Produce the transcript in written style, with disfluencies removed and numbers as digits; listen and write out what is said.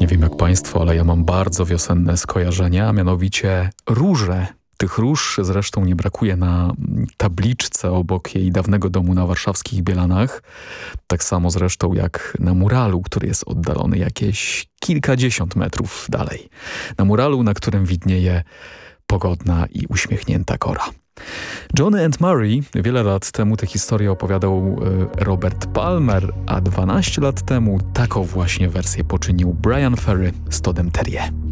Nie wiem jak państwo, ale ja mam bardzo wiosenne skojarzenia, a mianowicie róże. Tych róż zresztą nie brakuje na tabliczce obok jej dawnego domu na warszawskich Bielanach. Tak samo zresztą jak na muralu, który jest oddalony jakieś kilkadziesiąt metrów dalej. Na muralu, na którym widnieje pogodna i uśmiechnięta Kora. Johnny and Murray wiele lat temu tę historię opowiadał Robert Palmer, a 12 lat temu taką właśnie wersję poczynił Bryan Ferry z Toddem Terje.